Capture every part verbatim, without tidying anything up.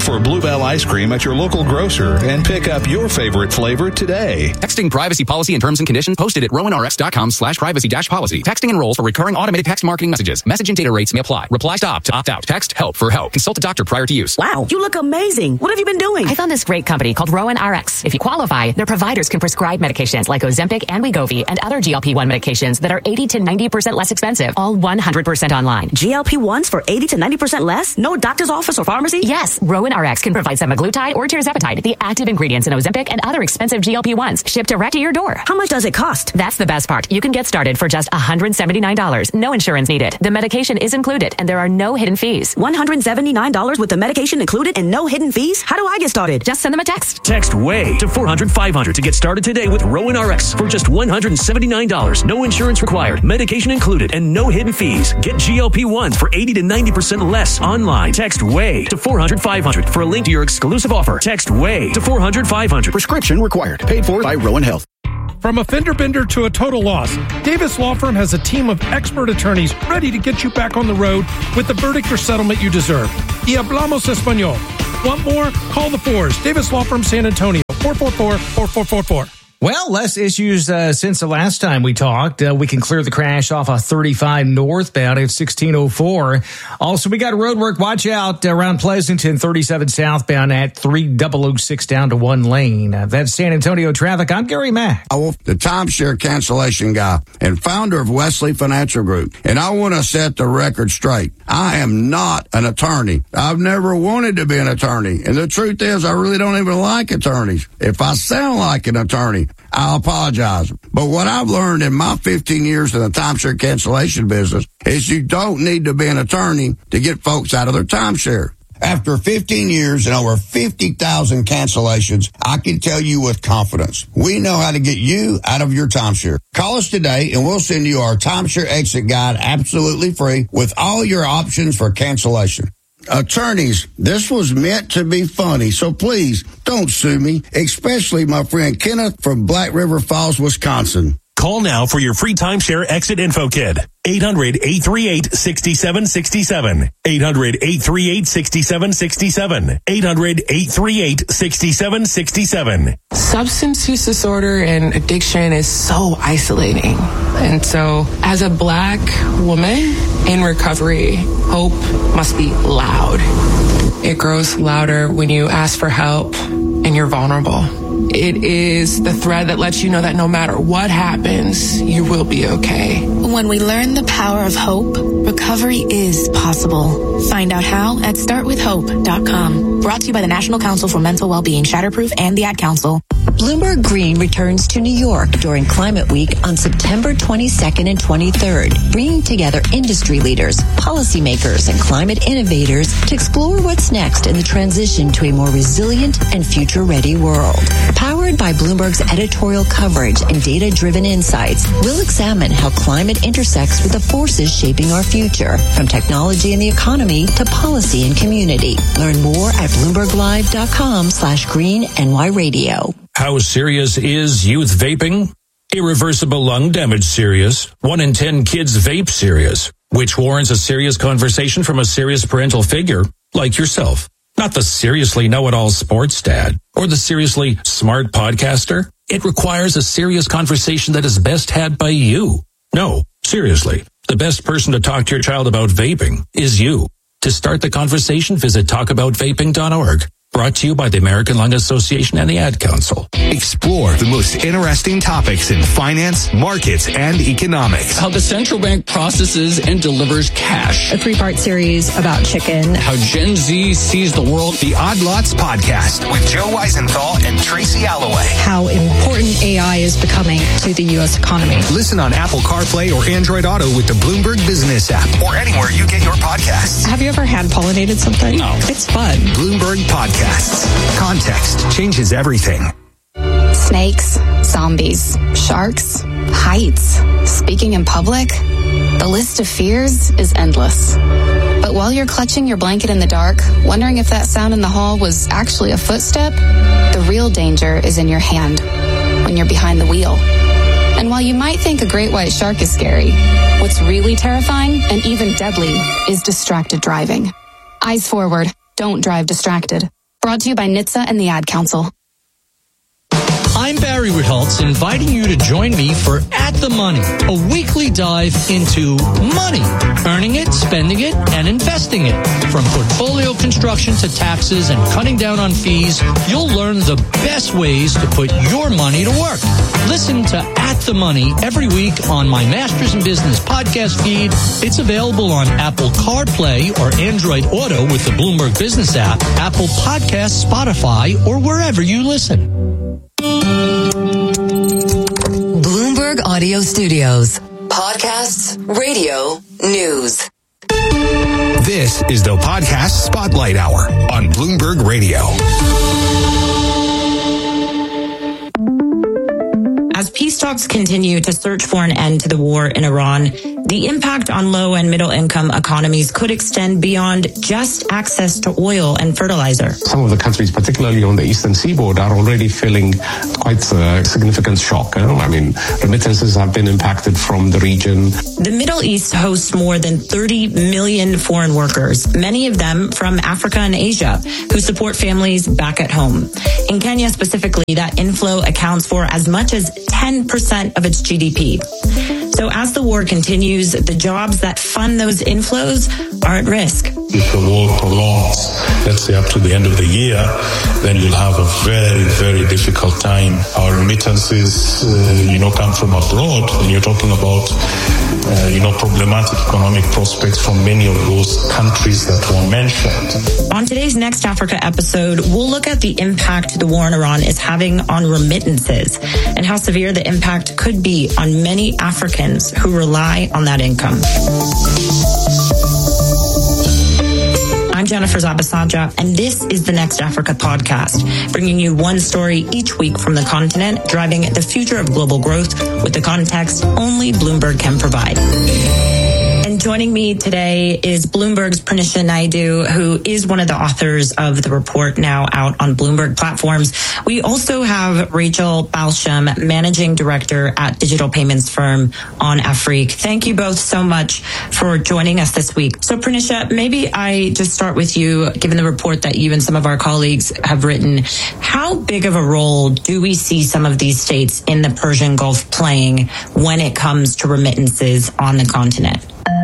for Bluebell ice cream at your local grocer and pick up your favorite flavor today. Texting privacy policy and terms and conditions posted at rowan r x dot com slash privacy dash policy. Texting enrolls for recurring automated text marketing messages. Message and data rates may apply. Reply stop to opt out. Text help for help. Consult a doctor prior to use. Wow, you look amazing. What have you been doing? I found this great company called Rowan R X. If you qualify, their providers can prescribe medications like Ozempic and Wegovy and other G L P one medications that are eighty to ninety percent less expensive, all one hundred percent online. G L P ones for eighty to ninety percent less? No doctor's office or pharmacy? Yes, Rowan R X can provide semaglutide or tirzepatide, the active ingredients in Ozempic and other expensive G L P ones, shipped direct to your door. How much does it cost? That's the best part. You can get started for just one hundred seventy-nine dollars. No insurance needed. The medication is included, and there are no hidden fees. one hundred seventy-nine dollars with the medication included and no hidden fees? How do I get started? Just send them a text. Text WAY to four hundred five hundred to get started today with Rowan R X for just one hundred seventy-nine dollars. No insurance required, medication included, and no hidden fees. Get G L P ones for eighty to ninety percent less online. Text WAY to four hundred five hundred for a link to your exclusive offer. Text WAY to four hundred five hundred. Prescription required. Paid for by Rowan Health. From a fender bender to a total loss, Davis Law Firm has a team of expert attorneys ready to get you back on the road with the verdict or settlement you deserve. Y hablamos español. Want more? Call the fours. Davis Law Firm, San Antonio, four four four, four four four four. Well, less issues uh, since the last time we talked. Uh, we can clear the crash off of thirty-five northbound at sixteen oh four. Also, we got road work. Watch out around Pleasanton, thirty-seven southbound at three thousand six down to one lane. Uh, that's San Antonio traffic. I'm Gary Mack. The timeshare cancellation guy and founder of Wesley Financial Group. And I want to set the record straight. I am not an attorney. I've never wanted to be an attorney. And the truth is, I really don't even like attorneys. If I sound like an attorney, I apologize. But what I've learned in my fifteen years in the timeshare cancellation business is you don't need to be an attorney to get folks out of their timeshare. After fifteen years and over fifty thousand cancellations, I can tell you with confidence, we know how to get you out of your timeshare. Call us today and we'll send you our timeshare exit guide absolutely free with all your options for cancellation. Attorneys, this was meant to be funny, so please don't sue me, especially my friend Kenneth from Black River Falls, Wisconsin. Call now for your free timeshare exit info kit. eight hundred, eight three eight, six seven six seven. eight hundred, eight three eight, six seven six seven. eight hundred, eight three eight, six seven six seven. Substance use disorder and addiction is so isolating. And so as a Black woman in recovery, hope must be loud. It grows louder when you ask for help and you're vulnerable. It is the thread that lets you know that no matter what happens, you will be okay. When we learn the power of hope, recovery is possible. Find out how at start with hope dot com. Brought to you by the National Council for Mental Wellbeing, Shatterproof, and the Ad Council. Bloomberg Green returns to New York during Climate Week on September twenty-second and twenty-third, bringing together industry leaders, policymakers, and climate innovators to explore what's next in the transition to a more resilient and future-ready world. Powered by Bloomberg's editorial coverage and data-driven insights, we'll examine how climate intersects with the forces shaping our future, from technology and the economy to policy and community. Learn more at bloomberg live dot com slash green N Y radio. How serious is youth vaping? Irreversible lung damage serious. One in ten kids vape serious, which warrants a serious conversation from a serious parental figure like yourself. Not the seriously know-it-all sports dad or the seriously smart podcaster. It requires a serious conversation that is best had by you. No, seriously, the best person to talk to your child about vaping is you. To start the conversation, visit talk about vaping dot org. Brought to you by the American Lung Association and the Ad Council. Explore the most interesting topics in finance, markets, and economics. How the central bank processes and delivers cash. A three-part series about chicken. How Gen Z sees the world. The Odd Lots Podcast with Joe Weisenthal and Tracy Alloway. How important A I is becoming to the U S economy. Listen on Apple CarPlay or Android Auto with the Bloomberg Business app or anywhere you get your podcasts. Have you ever hand-pollinated something? No. It's fun. Bloomberg Podcasts. Context changes everything. Snakes, zombies, sharks, heights, speaking in public. The list of fears is endless. But while you're clutching your blanket in the dark, wondering if that sound in the hall was actually a footstep, the real danger is in your hand when you're behind the wheel. And while you might think a great white shark is scary, what's really terrifying and even deadly is distracted driving. Eyes forward, don't drive distracted. Brought to you by N H T S A and the Ad Council. I'm Barry Ritholtz, inviting you to join me for At the Money, a weekly dive into money, earning it, spending it, and investing it. From portfolio construction to taxes and cutting down on fees, you'll learn the best ways to put your money to work. Listen to At the Money every week on my Masters in Business podcast feed. It's available on Apple CarPlay or Android Auto with the Bloomberg Business app, Apple Podcasts, Spotify, or wherever you listen. Bloomberg Audio Studios. Podcasts, radio, news. This is the Podcast Spotlight Hour on Bloomberg Radio. As peace talks continue to search for an end to the war in Iran, the impact on low and middle income economies could extend beyond just access to oil and fertilizer. Some of the countries, particularly on the eastern seaboard, are already feeling quite a significant shock. I mean, remittances have been impacted from the region. The Middle East hosts more than thirty million foreign workers, many of them from Africa and Asia, who support families back at home. In Kenya specifically, that inflow accounts for as much as ten percent of its G D P. So as the war continues, the jobs that fund those inflows are at risk. If the war prolongs, let's say up to the end of the year, then you'll have a very, very difficult time. Our remittances, uh, you know, come from abroad, and you're talking about, uh, you know, problematic economic prospects from many of those countries that were mentioned. On today's Next Africa episode, we'll look at the impact the war in Iran is having on remittances and how severe the impact could be on many Africans who rely on that income. I'm Jennifer Zabasajja, and this is the Next Africa podcast, bringing you one story each week from the continent, driving the future of global growth with the context only Bloomberg can provide. And joining me today is Bloomberg's Pranisha Naidu, who is one of the authors of the report now out on Bloomberg platforms. We also have Rachel Balsham, Managing Director at digital payments firm On Afrique. Thank you both so much for joining us this week. So Pranisha, maybe I just start with you, given the report that you and some of our colleagues have written. How big of a role do we see some of these states in the Persian Gulf playing when it comes to remittances on the continent?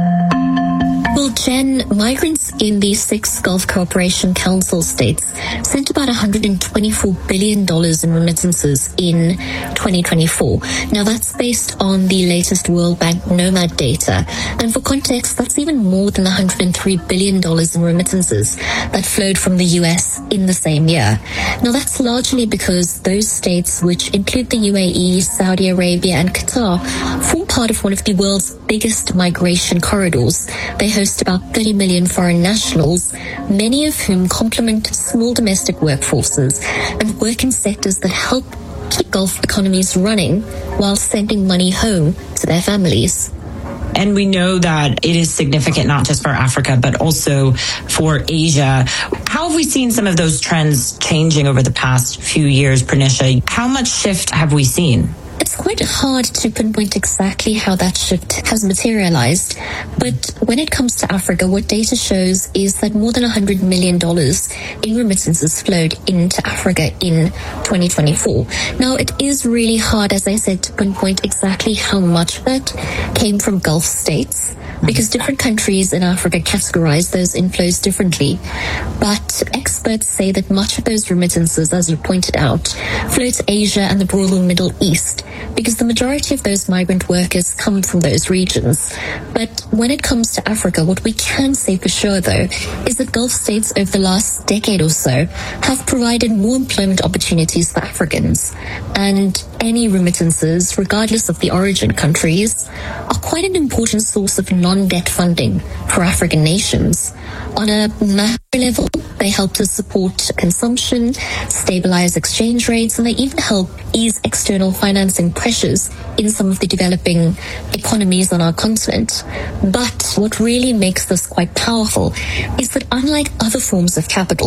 Well, Jen, migrants in the six Gulf Cooperation Council states sent about one hundred twenty-four billion dollars in remittances in twenty twenty-four. Now, that's based on the latest World Bank Nomad data. And for context, that's even more than one hundred three billion dollars in remittances that flowed from the U S in the same year. Now, that's largely because those states, which include the U A E, Saudi Arabia, and Qatar, form part of one of the world's biggest migration corridors. They host about thirty million foreign nationals, many of whom complement small domestic workforces and work in sectors that help keep Gulf economies running while sending money home to their families. And we know that it is significant not just for Africa, but also for Asia. How have we seen some of those trends changing over the past few years, Pranisha? How much shift have we seen? It's quite hard to pinpoint exactly how that shift has materialized, but when it comes to Africa, what data shows is that more than one hundred million dollars in remittances flowed into Africa in twenty twenty-four. Now, it is really hard, as I said, to pinpoint exactly how much of that came from Gulf states, because different countries in Africa categorize those inflows differently. But experts say that much of those remittances, as you pointed out, flow to Asia and the broader Middle East, because the majority of those migrant workers come from those regions. But when it comes to Africa, what we can say for sure, though, is that Gulf states over the last decade or so have provided more employment opportunities for Africans. And any remittances, regardless of the origin countries, are quite an important source of non-debt funding for African nations. On a macro level, they help to support consumption, stabilize exchange rates, and they even help ease external financing pressures in some of the developing economies on our continent. But what really makes this quite powerful is that unlike other forms of capital,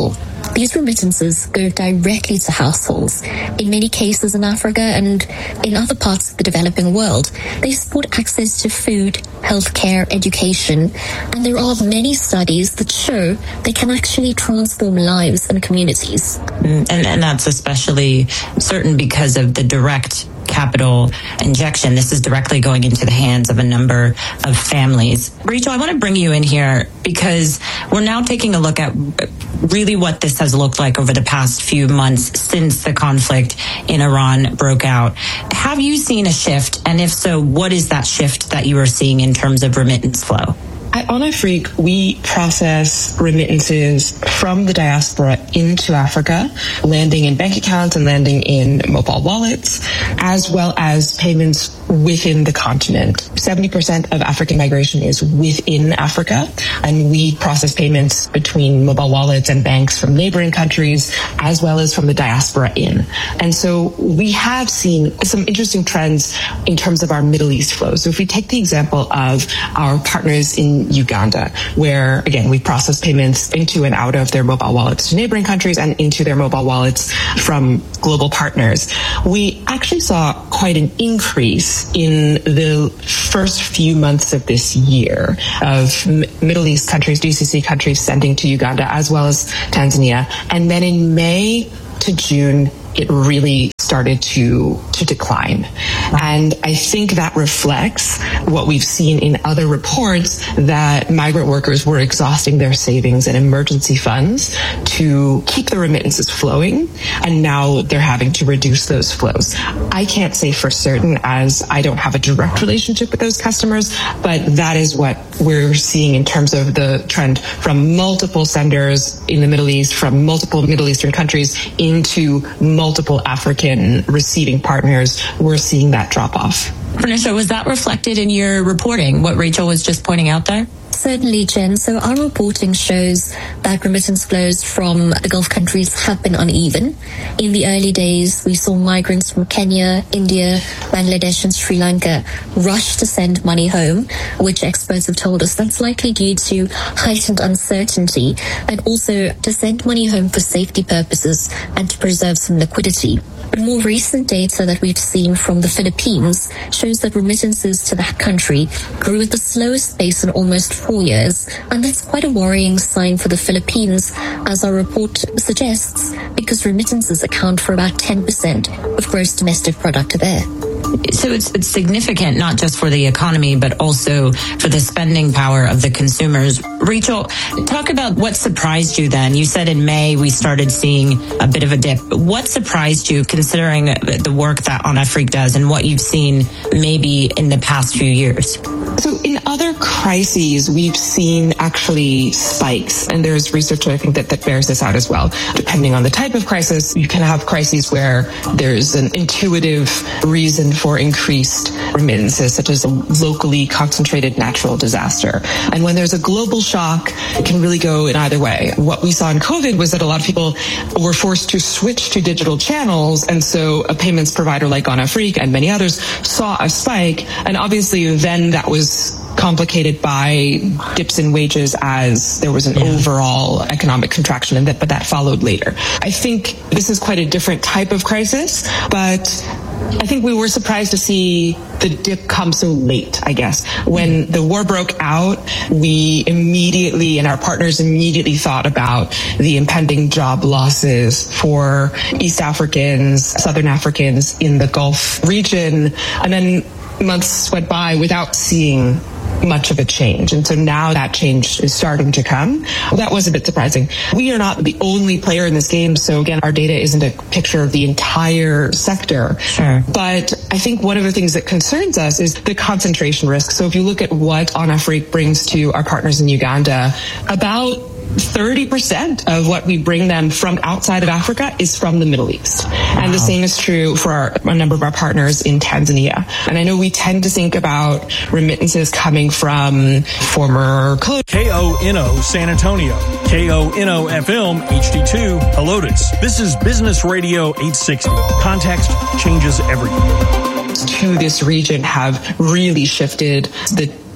these remittances go directly to households. In many cases in Africa and in other parts of the developing world, they support access to food, healthcare, education, and there are many studies that show they can actually transform lives and communities. And, and that's especially certain because of the direct capital injection. This is directly going into the hands of a number of families. Rachel, I want to bring you in here because we're now taking a look at really what this has looked like over the past few months since the conflict in Iran broke out. Have you seen a shift? And if so, what is that shift that you are seeing in terms of remittance flow? At On Afrique, we process remittances from the diaspora into Africa, landing in bank accounts and landing in mobile wallets, as well as payments within the continent. seventy percent of African migration is within Africa, and we process payments between mobile wallets and banks from neighboring countries, as well as from the diaspora in. And so we have seen some interesting trends in terms of our Middle East flows. So if we take the example of our partners in Uganda, where, again, we process payments into and out of their mobile wallets to neighboring countries and into their mobile wallets from global partners, we actually saw quite an increase in the first few months of this year of M- Middle East countries, G C C countries sending to Uganda as well as Tanzania. And then in May to June, it really started to to decline. And I think that reflects what we've seen in other reports, that migrant workers were exhausting their savings and emergency funds to keep the remittances flowing, and now they're having to reduce those flows. I can't say for certain, as I don't have a direct relationship with those customers, but that is what we're seeing in terms of the trend from multiple senders in the Middle East, from multiple Middle Eastern countries into multiple African receiving partners. We're seeing that drop off. Bernicia, was that reflected in your reporting, what Rachel was just pointing out there? Certainly, Jen. So our reporting shows that remittance flows from the Gulf countries have been uneven. In the early days, we saw migrants from Kenya, India, Bangladesh and Sri Lanka rush to send money home, which experts have told us that's likely due to heightened uncertainty, and also to send money home for safety purposes and to preserve some liquidity. But more recent data that we've seen from the Philippines shows that remittances to that country grew at the slowest pace in almost four years, and that's quite a worrying sign for the Philippines, as our report suggests, because remittances account for about ten percent of gross domestic product there. So it's, it's significant, not just for the economy, but also for the spending power of the consumers. Rachel, talk about what surprised you then. You said in May we started seeing a bit of a dip. What surprised you, considering the work that On Afrique does and what you've seen maybe in the past few years? So in other crises, we've seen actually spikes, and there's research I think that, that bears this out as well. Depending on the type of crisis, you can have crises where there's an intuitive reason for increased remittances, such as a locally concentrated natural disaster. And when there's a global shock, it can really go in either way. What we saw in COVID was that a lot of people were forced to switch to digital channels, and so a payments provider like On Afrique and many others saw a spike, and obviously then that was complicated by dips in wages as there was an yeah. overall economic contraction, and that, but that followed later. I think this is quite a different type of crisis, but I think we were surprised to see the dip come so late, I guess. When the war broke out, we immediately, and our partners immediately thought about the impending job losses for East Africans, Southern Africans in the Gulf region. And then months went by without seeing much of a change. And so now that change is starting to come. Well, that was a bit surprising. We are not the only player in this game. So again, our data isn't a picture of the entire sector. Sure. But I think one of the things that concerns us is the concentration risk. So if you look at what On Afrique brings to our partners in Uganda, about thirty percent of what we bring them from outside of Africa is from the Middle East. Wow. And the same is true for our, a number of our partners in Tanzania. And I know we tend to think about remittances coming from former colonial. K O N O San Antonio, K O N O F M H D two Helotes. This is Business Radio eight sixty. Context changes everything. To this region have really shifted the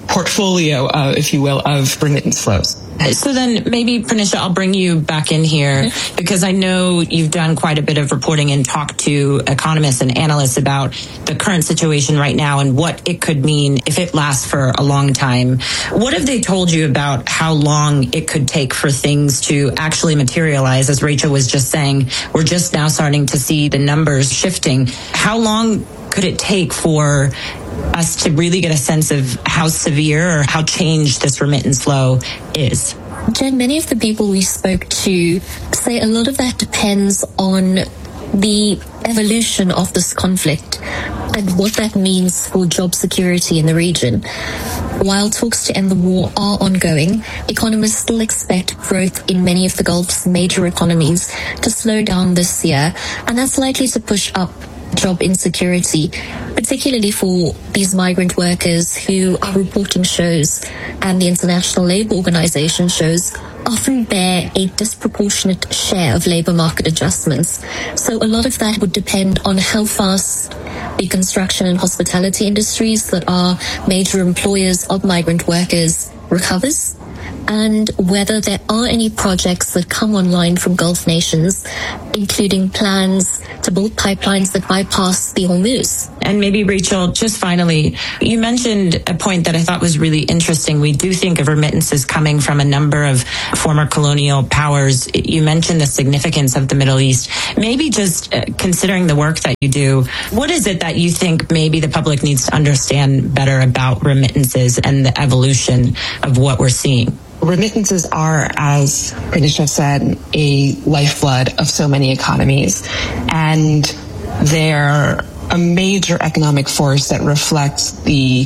portfolio, uh, if you will, of remittance flows. So then maybe, Pranisha, I'll bring you back in here because I know you've done quite a bit of reporting and talked to economists and analysts about the current situation right now and what it could mean if it lasts for a long time. What have they told you about how long it could take for things to actually materialize? As Rachel was just saying, we're just now starting to see the numbers shifting. How long could it take for us to really get a sense of how severe or how changed this remittance flow is? Jen, many of the people we spoke to say a lot of that depends on the evolution of this conflict and what that means for job security in the region. While talks to end the war are ongoing, economists still expect growth in many of the Gulf's major economies to slow down this year, and that's likely to push up job insecurity, particularly for these migrant workers who our reporting shows and the International Labour Organization shows often bear a disproportionate share of labour market adjustments. So a lot of that would depend on how fast the construction and hospitality industries that are major employers of migrant workers recovers, and whether there are any projects that come online from Gulf nations, including plans to build pipelines that bypass the Hormuz. And maybe, Rachel, just finally, you mentioned a point that I thought was really interesting. We do think of remittances coming from a number of former colonial powers. You mentioned the significance of the Middle East. Maybe just uh, considering the work that you do, what is it that you think maybe the public needs to understand better about remittances and the evolution of what we're seeing? Remittances are, as Pranisha said, a lifeblood of so many economies, and they're a major economic force that reflects the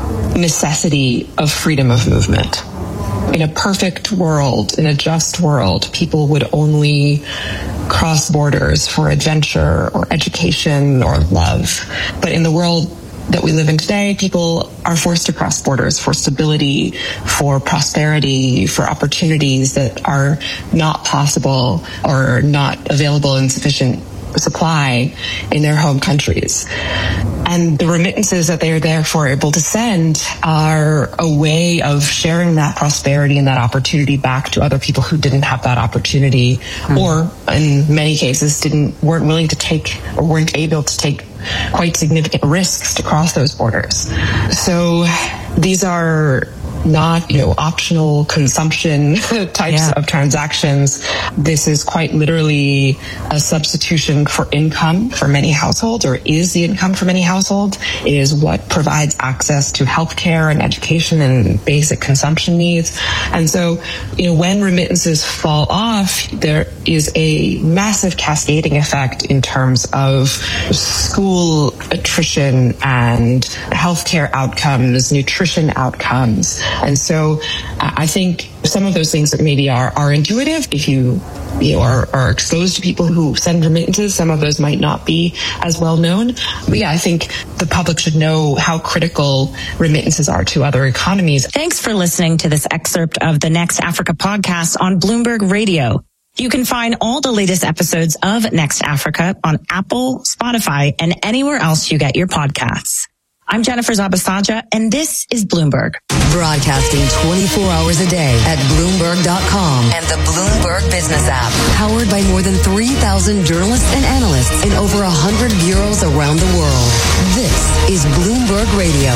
necessity of freedom of movement. In a perfect world, in a just world, people would only cross borders for adventure or education or love. But in the world that we live in today, people are forced to cross borders for stability, for prosperity, for opportunities that are not possible or not available in sufficient supply in their home countries. And the remittances that they are therefore able to send are a way of sharing that prosperity and that opportunity back to other people who didn't have that opportunity, mm. or in many cases didn't weren't willing to take or weren't able to take quite significant risks to cross those borders. So these are not, you know, optional consumption types yeah. of transactions. This is quite literally a substitution for income for many households, or is the income for many households. It is what provides access to healthcare and education and basic consumption needs. And so, you know, when remittances fall off, there is a massive cascading effect in terms of school attrition and healthcare outcomes, nutrition outcomes. And so I think some of those things that maybe are, are intuitive, if you, you know, are, are exposed to people who send remittances, some of those might not be as well known. But yeah, I think the public should know how critical remittances are to other economies. Thanks for listening to this excerpt of the Next Africa podcast on Bloomberg Radio. You can find all the latest episodes of Next Africa on Apple, Spotify, and anywhere else you get your podcasts. I'm Jennifer Zabasaja, and this is Bloomberg. Broadcasting twenty-four hours a day at Bloomberg dot com and the Bloomberg Business app. Powered by more than three thousand journalists and analysts in over one hundred bureaus around the world. This is Bloomberg Radio.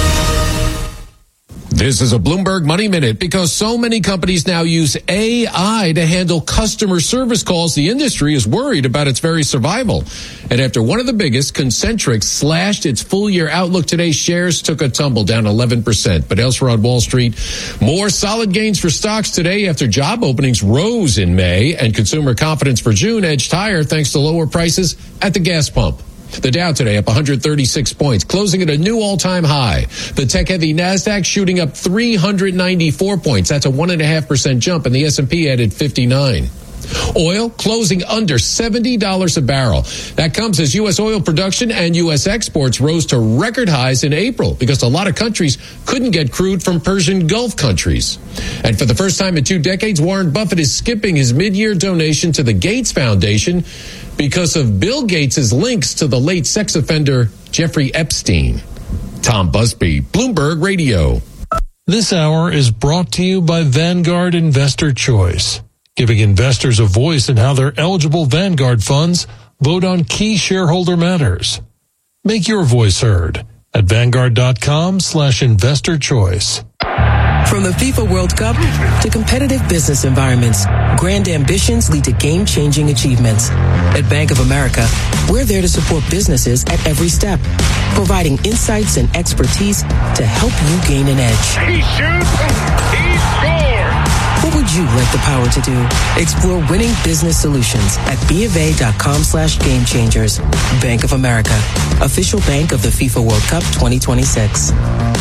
This is a Bloomberg Money Minute. Because so many companies now use A I to handle customer service calls, the industry is worried about its very survival. And after one of the biggest, Concentrix, slashed its full-year outlook today, shares took a tumble, down eleven percent. But elsewhere on Wall Street, more solid gains for stocks today after job openings rose in May, and consumer confidence for June edged higher thanks to lower prices at the gas pump. The Dow today up one hundred thirty-six points, closing at a new all-time high. The tech-heavy NASDAQ shooting up three hundred ninety-four points. That's a one point five percent jump, and the S and P added fifty-nine. Oil closing under seventy dollars a barrel. That comes as U S oil production and U S exports rose to record highs in April because a lot of countries couldn't get crude from Persian Gulf countries. And for the first time in two decades, Warren Buffett is skipping his mid-year donation to the Gates Foundation because of Bill Gates' links to the late sex offender Jeffrey Epstein. Tom Busby, Bloomberg Radio. This hour is brought to you by Vanguard Investor Choice, giving investors a voice in how their eligible Vanguard funds vote on key shareholder matters. Make your voice heard at Vanguard.com slash investor choice. From the FIFA World Cup to competitive business environments, grand ambitions lead to game-changing achievements. At Bank of America, we're there to support businesses at every step, providing insights and expertise to help you gain an edge. He shoots, he scores! What would you like the power to do? Explore winning business solutions at BofA.com slash game changers. Bank of America, official bank of the FIFA World Cup twenty twenty-six.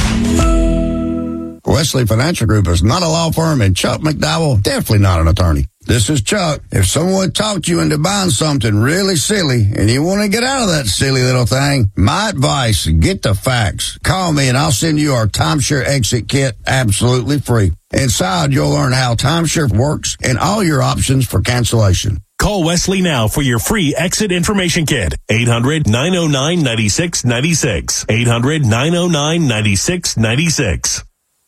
Wesley Financial Group is not a law firm, and Chuck McDowell, definitely not an attorney. This is Chuck. If someone talked you into buying something really silly and you want to get out of that silly little thing, my advice, get the facts. Call me and I'll send you our timeshare exit kit absolutely free. Inside, you'll learn how timeshare works and all your options for cancellation. Call Wesley now for your free exit information kit. eight hundred, nine oh nine, nine six nine six. eight hundred, nine oh nine, nine six nine six.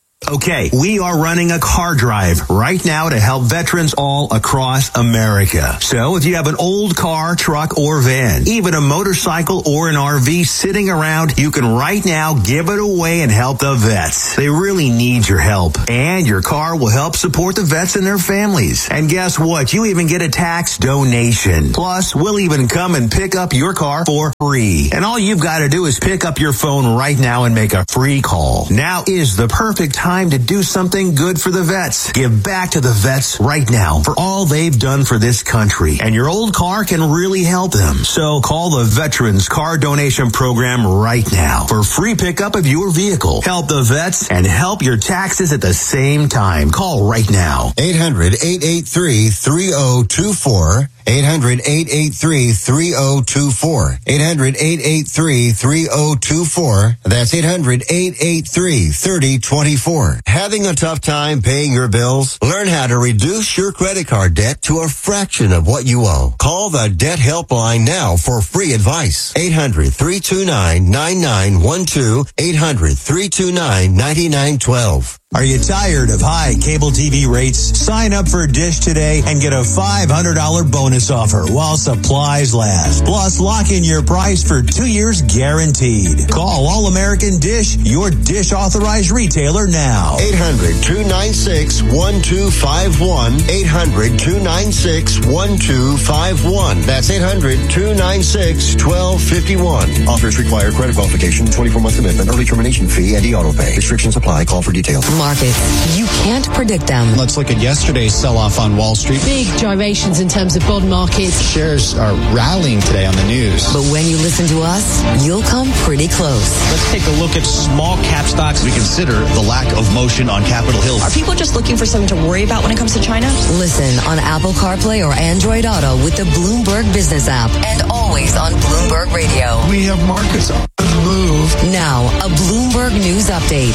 Okay, we are running a car drive right now to help veterans all across America. So if you have an old car, truck, or van, even a motorcycle or an R V sitting around, you can right now give it away and help the vets. They really need your help. And your car will help support the vets and their families. And guess what? You even get a tax donation. Plus, we'll even come and pick up your car for free. And all you've got to do is pick up your phone right now and make a free call. Now is the perfect time Time to do something good for the vets. Give back to the vets right now for all they've done for this country. And your old car can really help them. So call the Veterans Car Donation Program right now for free pickup of your vehicle. Help the vets and help your taxes at the same time. Call right now. eight hundred, eight eight three, three oh two four. eight hundred, eight eight three, three oh two four. eight hundred, eight eight three, three oh two four. That's eight hundred, eight eight three, three oh two four. Having a tough time paying your bills? Learn how to reduce your credit card debt to a fraction of what you owe. Call the Debt Helpline now for free advice. eight hundred, three two nine, nine nine one two. eight hundred, three two nine, nine nine one two. Are you tired of high cable T V rates? Sign up for Dish today and get a five hundred dollars bonus offer while supplies last. Plus, lock in your price for two years guaranteed. Call All American Dish, your Dish authorized retailer now. eight hundred, two nine six, one two five one. eight hundred, two nine six, one two five one. That's eight hundred, two nine six, one two five one. Offers require credit qualification, twenty-four month commitment, early termination fee, and e-auto pay. Restrictions apply. Call for details. Markets. You can't predict them. Let's look at yesterday's sell-off on Wall Street. Big gyrations in terms of bond markets. Shares are rallying today on the news. But when you listen to us, you'll come pretty close. Let's take a look at small cap stocks. We consider the lack of motion on Capitol Hill. Are people just looking for something to worry about when it comes to China? Listen on Apple CarPlay or Android Auto with the Bloomberg Business app and always on Bloomberg Radio. We have markets on the move. Now, a Bloomberg News Update.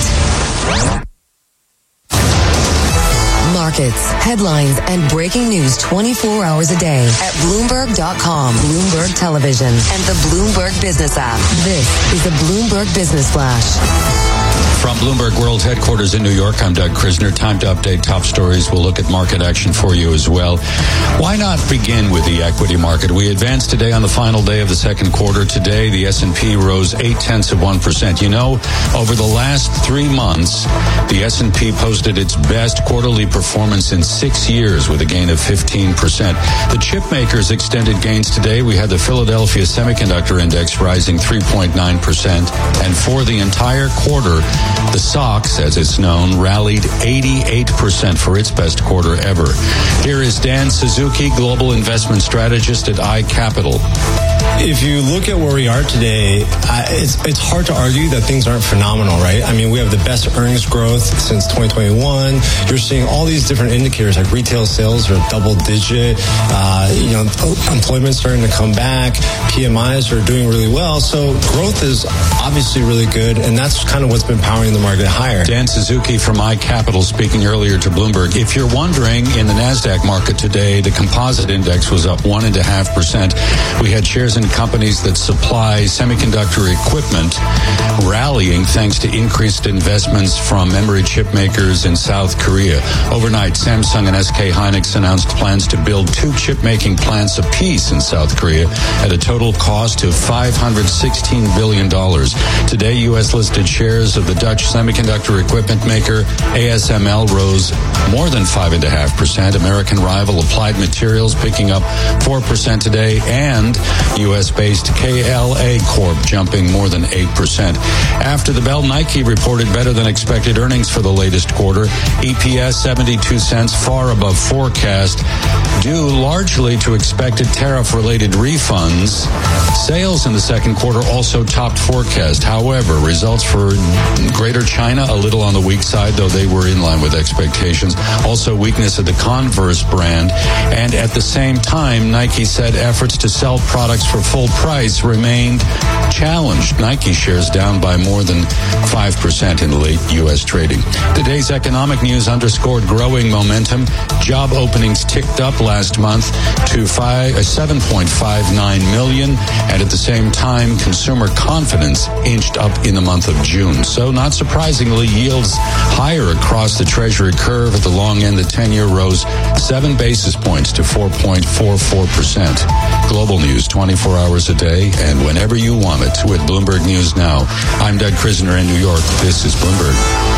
Markets, headlines, and breaking news twenty-four hours a day at Bloomberg dot com, Bloomberg Television, and the Bloomberg Business app. This is the Bloomberg Business Flash. From Bloomberg World Headquarters in New York, I'm Doug Krisner. Time to update top stories. We'll look at market action for you as well. Why not begin with the equity market? We advanced today on the final day of the second quarter. Today, the S and P rose eight tenths of one percent. You know, over the last three months, the S and P posted its best quarterly performance in six years with a gain of fifteen percent. The chip makers extended gains today. We had the Philadelphia Semiconductor Index rising three point nine percent. And for the entire quarter, the S O X, as it's known, rallied eighty-eight percent for its best quarter ever. Here is Dan Suzuki, Global Investment Strategist at iCapital. If you look at where we are today, I, it's it's hard to argue that things aren't phenomenal, right? I mean, we have the best earnings growth since twenty twenty-one. You're seeing all these different indicators, like retail sales are double digit, uh, you know, employment's starting to come back, P M Is are doing really well. So growth is obviously really good, and that's kind of what's been powering the market higher. Dan Suzuki from iCapital speaking earlier to Bloomberg. If you're wondering, in the NASDAQ market today, the composite index was up one and a half percent. We had shares in companies that supply semiconductor equipment rallying thanks to increased investments from memory chip makers in South Korea. Overnight, Samsung and S K Hynix announced plans to build two chip-making plants apiece in South Korea at a total cost of five hundred sixteen billion dollars. Today, U S-listed shares of the Dutch semiconductor equipment maker A S M L rose more than five point five percent. American rival Applied Materials picking up four percent today, and U S-based K L A Corp jumping more than eight percent. After the bell, Nike reported better than expected earnings for the latest quarter. E P S seventy-two cents, far above forecast, due largely to expected tariff-related refunds. Sales in the second quarter also topped forecast. However, results for Greater China a little on the weak side, though they were in line with expectations. Also weakness of the Converse brand. And at the same time, Nike said efforts to sell products for full price remained challenged. Nike shares down by more than five percent in late U S trading. Today's economic news underscored growing momentum. Job openings ticked up last month to seven point five nine million, and at the same time, consumer confidence inched up in the month of June. So not surprisingly, yields higher across the Treasury curve. At the long end, the ten-year rose seven basis points to four point four four percent. Global news twenty-four hours a day and whenever you want it with Bloomberg News Now. I'm Doug Krisner in New York. This is Bloomberg.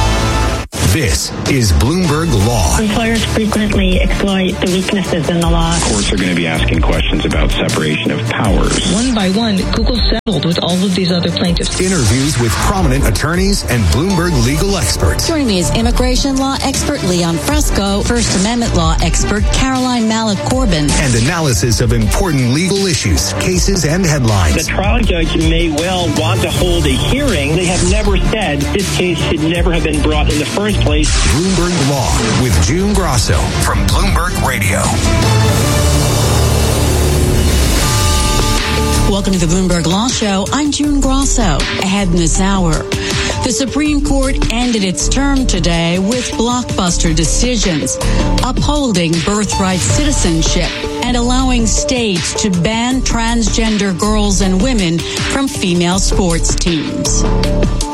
This is Bloomberg Law. Employers frequently exploit the weaknesses in the law. Courts are going to be asking questions about separation of powers. One by one, Google settled with all of these other plaintiffs. Interviews with prominent attorneys and Bloomberg legal experts. Joining me is immigration law expert Leon Fresco, First Amendment law expert Caroline Malik Corbin, and analysis of important legal issues, cases, and headlines. The trial judge may well want to hold a hearing. They have never said this case should never have been brought in the first place. Bloomberg Law with June Grosso from Bloomberg Radio. Welcome to the Bloomberg Law Show. I'm June Grosso. Ahead in this hour, the Supreme Court ended its term today with blockbuster decisions, upholding birthright citizenship and allowing states to ban transgender girls and women from female sports teams.